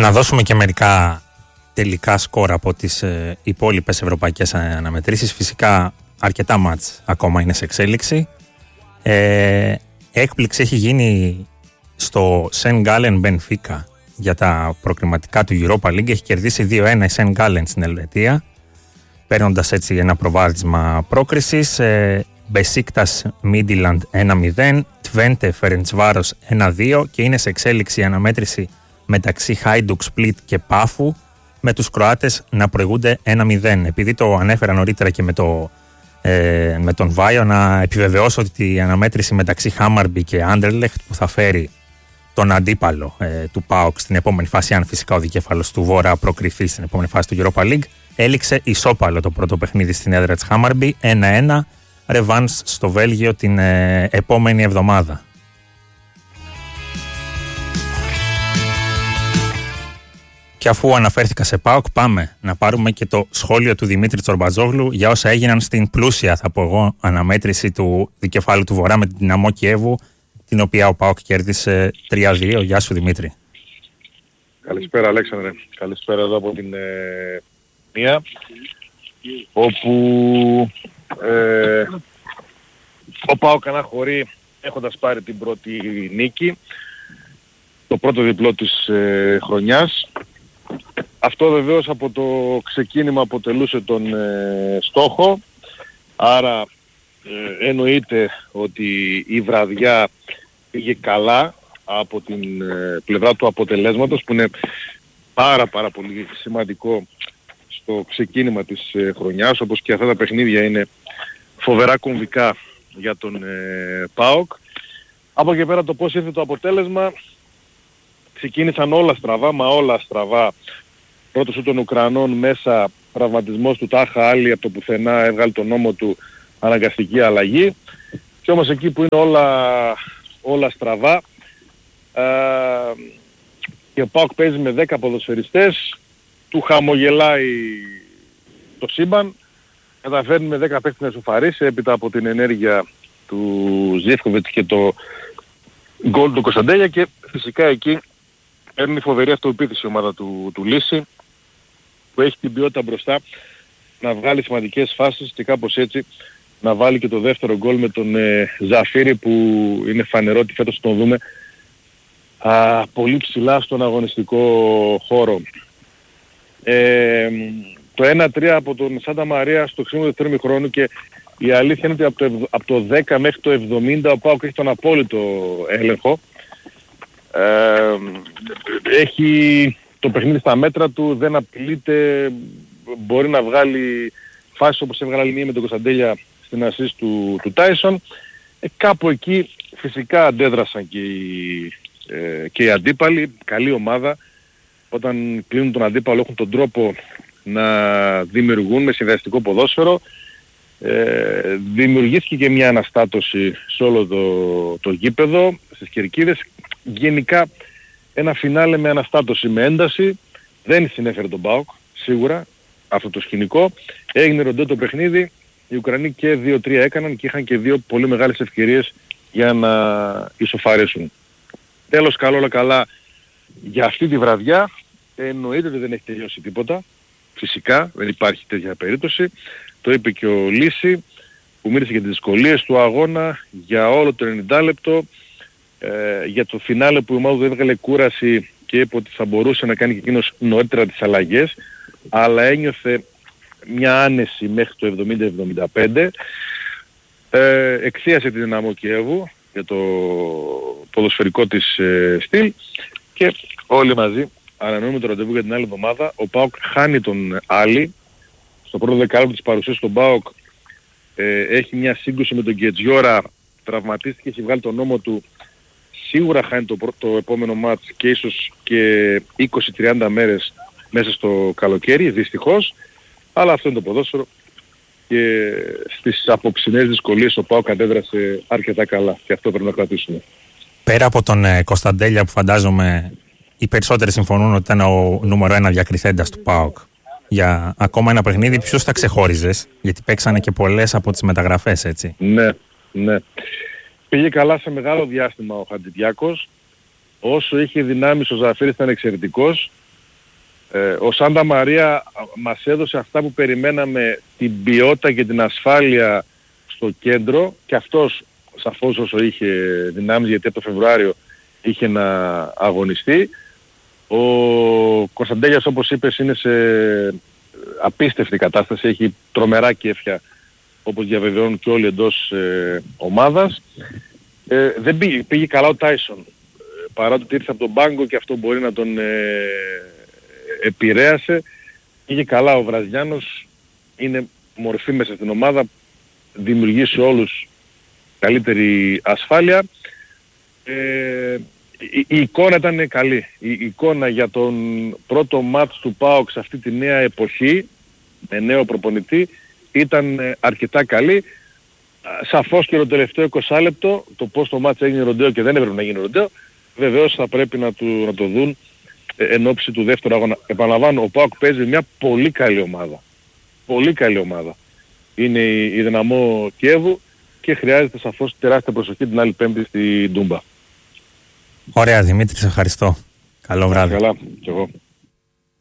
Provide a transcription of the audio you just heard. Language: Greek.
Να δώσουμε και μερικά τελικά σκορ από τις υπόλοιπες ευρωπαϊκές αναμετρήσεις. Φυσικά αρκετά μάτς ακόμα είναι σε εξέλιξη. Έκπληξη έχει γίνει στο Σεν Γκάλεν Μπενφίκα για τα προκριματικά του Europa League. Έχει κερδίσει 2-1 η Σεν Γκάλεν στην Ελβετία, παίρνοντας έτσι ένα προβάδισμα πρόκρισης. Μπεσίκτας Μίντιλαντ 1-0, Τβέντε Φερεντσβάρος 1-2 και είναι σε εξέλιξη η αναμέτρηση μεταξύ Χάιντουκ Σπλίτ και Πάφου, με τους Κροάτες να προηγούνται 1-0. Επειδή το ανέφερα νωρίτερα και με τον Βάιο, να επιβεβαιώσω ότι η αναμέτρηση μεταξύ Χάμαρμπι και Άντερλεχτ, που θα φέρει τον αντίπαλο του ΠΑΟΚ στην επόμενη φάση, αν φυσικά ο δικέφαλος του Βόρα προκριθεί στην επόμενη φάση του Europa League, έληξε ισόπαλο το πρώτο παιχνίδι στην έδρα της Χάμαρμπι, 1-1, ρεβάνς στο Βέλγιο την επόμενη εβδομάδα. Και αφού αναφέρθηκα σε ΠΑΟΚ, πάμε να πάρουμε και το σχόλιο του Δημήτρη Τσορμπατζόγλου για όσα έγιναν στην πλούσια, θα πω εγώ, αναμέτρηση του δικεφάλου του Βορρά με την Δυναμό Κιέβου, την οποία ο ΠΑΟΚ κέρδισε 3-2. Γεια σου, Δημήτρη. Καλησπέρα, Αλέξανδρε. Καλησπέρα εδώ από την Μία, όπου ο ΠΑΟΚ αναχωρεί έχοντας πάρει την πρώτη νίκη, το πρώτο διπλό της χρονιάς. Αυτό βεβαίως από το ξεκίνημα αποτελούσε τον στόχο, άρα εννοείται ότι η βραδιά πήγε καλά από την πλευρά του αποτελέσματος, που είναι πάρα πολύ σημαντικό στο ξεκίνημα της χρονιάς, όπως και αυτά τα παιχνίδια είναι φοβερά κομβικά για τον ΠΑΟΚ. Από εκεί πέρα το πώς ήρθε το αποτέλεσμα, ξεκίνησαν όλα στραβά, μα όλα στραβά. Πρώτος του των Ουκρανών μέσα, τραυματισμός του Τάχα Άλλη από το πουθενά, έβγαλε τον νόμο του αναγκαστική αλλαγή. Και όμως εκεί που είναι όλα στραβά, και ο ΠΑΟΚ παίζει με 10 ποδοσφαιριστές, του χαμογελάει το σύμπαν, καταφέρνει με 10 παίκτες να σοφαρίσει έπειτα από την ενέργεια του Ζίβκοβιτς και το γκολ του Κωνσταντέλια, και φυσικά εκεί παίρνει φοβερή αυτοεπίθεση η ομάδα του Λύση, που έχει την ποιότητα μπροστά να βγάλει σημαντικές φάσεις και κάπως έτσι να βάλει και το δεύτερο γκολ με τον Ζαφίρι, που είναι φανερό ότι φέτος τον δούμε πολύ ψηλά στον αγωνιστικό χώρο. Το 1-3 από τον Σάντα Μαρία στο ξύμο του δεύτερου ημιχρόνου, και η αλήθεια είναι ότι από το 10 μέχρι το 70 ο ΠΑΟΚ έχει τον απόλυτο έλεγχο. Έχει το παιχνίδι στα μέτρα του, δεν απειλείται, μπορεί να βγάλει φάσεις όπως έβγαλε άλλη μία με τον Κωνσταντέλια στην ασίστ του Τάισον. Κάπου εκεί φυσικά αντέδρασαν και οι αντίπαλοι. Καλή ομάδα, όταν κλείνουν τον αντίπαλο έχουν τον τρόπο να δημιουργούν με συνδυαστικό ποδόσφαιρο. Δημιουργήθηκε και μια αναστάτωση σε όλο το γήπεδο, στις κερκίδες. Γενικά ένα φινάλε με αναστάτωση, με ένταση. Δεν συνέφερε τον ΠΑΟΚ σίγουρα αυτό το σκηνικό. Έγινε ροντό το παιχνίδι, οι Ουκρανοί και 2-3 έκαναν και είχαν και δύο πολύ μεγάλες ευκαιρίες για να ισοφαρίσουν. Τέλος, όλα καλά για αυτή τη βραδιά. Εννοείται ότι δεν έχει τελειώσει τίποτα. Φυσικά δεν υπάρχει τέτοια περίπτωση. Το είπε και ο Λύση, που μίλησε για τις δυσκολίες του αγώνα, για όλο το 90 λεπτό, για το φινάλε που η ομάδα δεν έβγαλε κούραση και είπε ότι θα μπορούσε να κάνει και εκείνος νωρίτερα τις αλλαγές, αλλά ένιωθε μια άνεση μέχρι το 70-75. Εξίασε την Δυναμό Κιέβου για το ποδοσφαιρικό της στυλ, και όλοι μαζί ανανοούμε το ραντεβού για την άλλη εβδομάδα. Ο ΠΑΟΚ χάνει τον Άλλη. Στο πρώτο δεκάλεπτο της παρουσίας του ΠΑΟΚ έχει μια σύγκρουση με τον Γκετζιόρα, τραυματίστηκε, έχει βγάλει τον νόμο του. Σίγουρα χάνει το επόμενο μάτς και ίσως και 20-30 μέρες μέσα στο καλοκαίρι, δυστυχώς. Αλλά αυτό είναι το ποδόσφαιρο, και στις απόψινές δυσκολίες ο ΠΑΟΚ αντέδρασε αρκετά καλά, και αυτό πρέπει να κρατήσουμε. Πέρα από τον Κωνσταντέλια, που φαντάζομαι οι περισσότεροι συμφωνούν ότι ήταν ο νούμερο 1 διακριθέντας του ΠΑΟΚ, για ακόμα ένα παιχνίδι, ποιος θα ξεχώριζες? Γιατί παίξανε και πολλές από τις μεταγραφές, έτσι. Ναι. Πήγε καλά σε μεγάλο διάστημα ο Χατζηδιάκος. Όσο είχε δυνάμεις ο Ζαφίρης ήταν εξαιρετικός. Ο Σάντα Μαρία μας έδωσε αυτά που περιμέναμε, την ποιότητα και την ασφάλεια στο κέντρο, και αυτός σαφώς όσο είχε δυνάμεις, γιατί από το Φεβρουάριο είχε να αγωνιστεί. Ο Κωνσταντέλιας, όπως είπες, είναι σε απίστευτη κατάσταση, έχει τρομερά κέφια, όπως διαβεβαιώνουν και όλοι εντός ομάδας. Δεν πήγε καλά ο Τάισον, παρά το ότι ήρθε από τον πάγκο και αυτό μπορεί να τον επηρέασε. Πήγε καλά ο Βραζιάνος, είναι μορφή μέσα στην ομάδα, δημιουργεί σε όλους καλύτερη ασφάλεια. Η εικόνα ήταν καλή. Η εικόνα για τον πρώτο μάτς του ΠΑΟΚ σε αυτή τη νέα εποχή, με νέο προπονητή, ήταν αρκετά καλή. Σαφώς και το τελευταίο 20 λεπτό, το πώς το μάτς έγινε ροντέο και δεν έπρεπε να γίνει ροντέο, βεβαίως θα πρέπει να το δουν εν ώψη του δεύτερου αγώνα. Επαναλαμβάνω, ο ΠΑΟΚ παίζει μια πολύ καλή ομάδα. Πολύ καλή ομάδα. Είναι η Δυναμό Κιέβου και χρειάζεται σαφώς τεράστια προσοχή την άλλη Πέμπτη στη Ντούμπα. Ωραία Δημήτρη, σε ευχαριστώ. Καλό βράδυ. Καλά, κι εγώ.